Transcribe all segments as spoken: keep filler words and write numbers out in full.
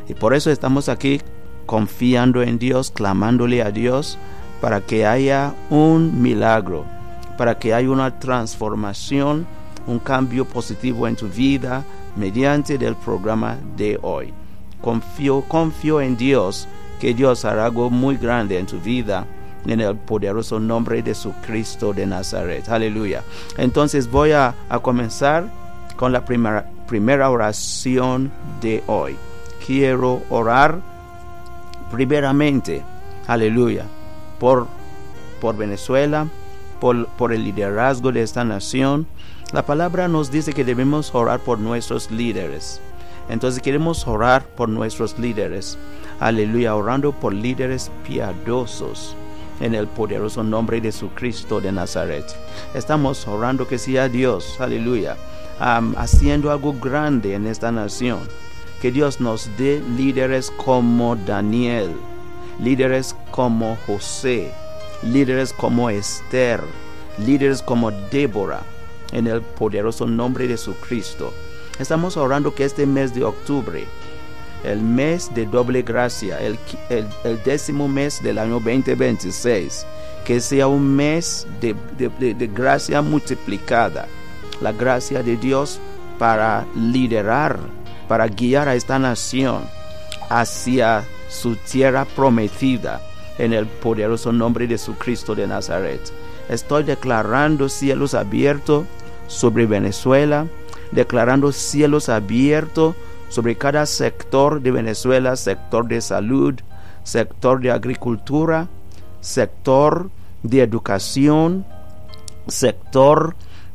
Y por eso estamos aquí confiando en Dios, clamándole a Dios para que haya un milagro, para que haya una transformación, un cambio positivo en tu vida mediante el programa de hoy. Confío, confío en Dios, que Dios hará algo muy grande en tu vida, en el poderoso nombre de Jesucristo de Nazaret. Aleluya. Entonces voy a, a comenzar con la primera, primera oración de hoy. Quiero orar primeramente, aleluya, por, por Venezuela, por, por el liderazgo de esta nación. La palabra nos dice que debemos orar por nuestros líderes. Entonces queremos orar por nuestros líderes. Aleluya, orando por líderes piadosos en el poderoso nombre de Jesucristo de Nazaret. Estamos orando que sea Dios, aleluya, um, haciendo algo grande en esta nación. Que Dios nos dé líderes como Daniel, líderes como José, líderes como Esther, líderes como Débora, en el poderoso nombre de Jesucristo. Estamos orando que este mes de octubre, el mes de doble gracia, el, el, el décimo mes del año veinte veintiséis, que sea un mes de, de, de, de gracia multiplicada, la gracia de Dios para liderar, para guiar a esta nación hacia su tierra prometida, en el poderoso nombre de Jesucristo de Nazaret. Estoy declarando cielos abiertos sobre Venezuela, declarando cielos abiertos sobre cada sector de Venezuela, sector de salud, sector de agricultura, sector de educación, sector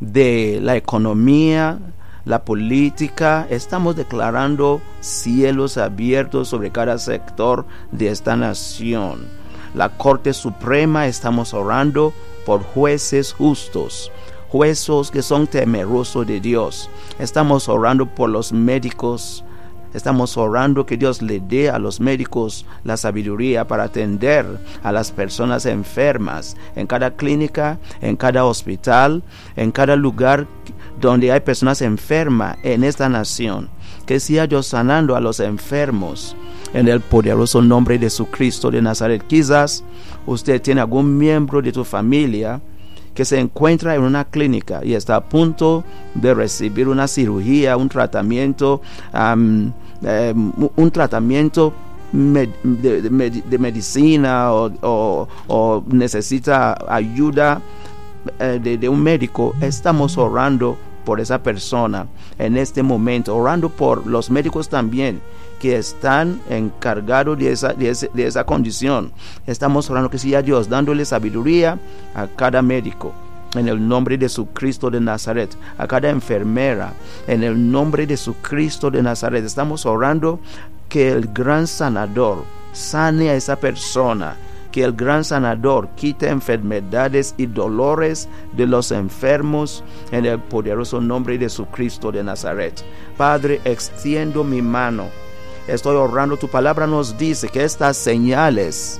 de la economía, la política. Estamos declarando cielos abiertos sobre cada sector de esta nación. La Corte Suprema, estamos orando por jueces justos, jueces que son temerosos de Dios. Estamos orando por los médicos. Estamos orando que Dios le dé a los médicos la sabiduría para atender a las personas enfermas en cada clínica, en cada hospital, en cada lugar donde hay personas enfermas en esta nación. Que sea Dios sanando a los enfermos en el poderoso nombre de Jesucristo de Nazaret. Quizás usted tiene algún miembro de tu familia que se encuentra en una clínica y está a punto de recibir una cirugía, un tratamiento, um, um, un tratamiento med- de, de, med- de medicina o, o, o necesita ayuda uh, de, de un médico. Estamos orando por esa persona en este momento, orando por los médicos también que están encargados de esa, de, ese, de esa condición. Estamos orando que sea Dios dándole sabiduría a cada médico en el nombre de Jesucristo de Nazaret, a cada enfermera en el nombre de Jesucristo de Nazaret. Estamos orando que el gran sanador sane a esa persona, que el gran sanador quite enfermedades y dolores de los enfermos en el poderoso nombre de Jesucristo de Nazaret. Padre, extiendo mi mano. Estoy orando, tu palabra nos dice que estas señales,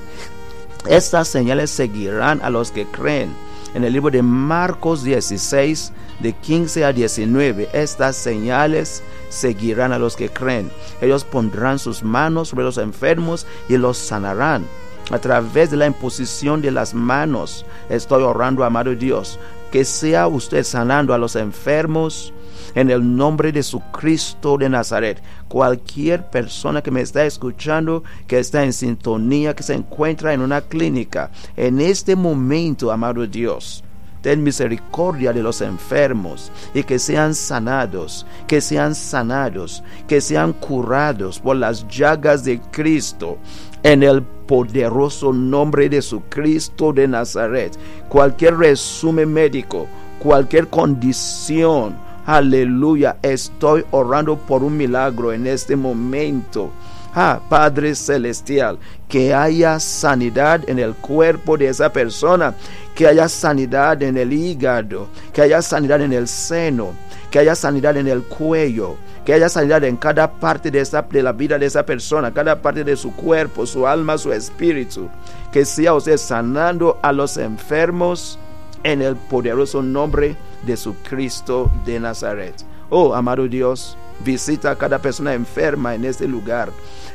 estas señales seguirán a los que creen. En el libro de Marcos dieciséis, de quince a diecinueve, estas señales seguirán a los que creen. Ellos pondrán sus manos sobre los enfermos y los sanarán. A través de la imposición de las manos, estoy orando, amado Dios, que sea usted sanando a los enfermos en el nombre de Jesucristo de Nazaret. Cualquier persona que me está escuchando, que está en sintonía, que se encuentra en una clínica, en este momento, amado Dios, ten misericordia de los enfermos y que sean sanados, que sean sanados, que sean curados por las llagas de Cristo, en el poderoso nombre de Jesucristo de Nazaret. Cualquier resumen médico, cualquier condición, aleluya, estoy orando por un milagro en este momento. Ah, Padre Celestial, que haya sanidad en el cuerpo de esa persona, que haya sanidad en el hígado, que haya sanidad en el seno, que haya sanidad en el cuello, que haya sanidad en cada parte de, esa, de la vida de esa persona, cada parte de su cuerpo, su alma, su espíritu. Que sea usted sanando a los enfermos en el poderoso nombre de Jesucristo de Nazaret. Oh, amado Dios, visita a cada persona enferma en este lugar.